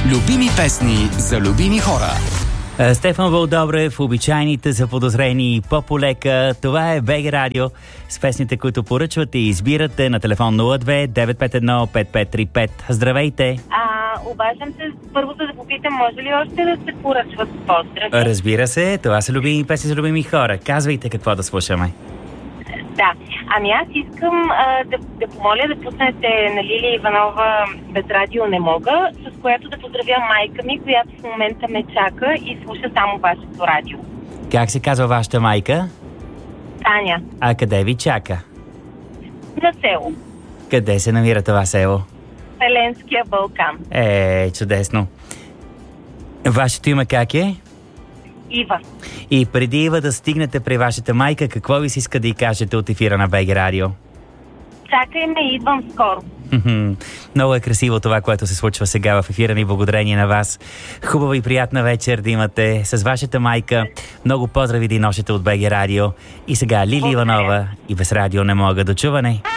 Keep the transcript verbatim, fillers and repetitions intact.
Любими песни за любими хора. Стефан Вълдобрев, обичайните заподозрени по-полека. Това е БГ Радио с песните, които поръчвате и избирате на телефон нула две девет пет едно пет пет три пет. Здравейте! А, обаждам се първо да попитам, може ли още да се поръчват поздрави? Разбира се, това са любими песни за любими хора. Казвайте какво да слушаме. Да, ами аз искам а, да, да помоля да пуснете на Лилия Иванова "Без радио не мога", с която да поздравя майка ми, която в момента ме чака и слуша само вашето радио. Как се казва вашата майка? Таня. А къде ви чака? На село. Къде се намира това село? Еленския Балкан. Е, чудесно. Вашето име как е? Ива. И преди Ива да стигнете при вашата майка, какво ви се иска да й кажете от ефира на БГ Радио? Чакай ме, идвам скоро. Много е красиво това, което се случва сега в ефира ни, благодарение на вас. Хубава и приятна вечер да имате с вашата майка. Много поздрави да й носите от БГ Радио. И сега Лили Иванова и "Без радио не мога". До чуване!